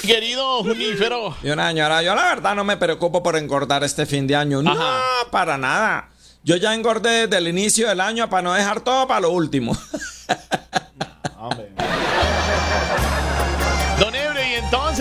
querido Junífero. Y una señora, yo la verdad no me preocupo por engordar este fin de año. No, para nada. Yo ya engordé desde el inicio del año para no dejar todo para lo último.